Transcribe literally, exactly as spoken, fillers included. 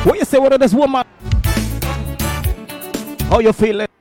What you say, what of this woman? How you feeling?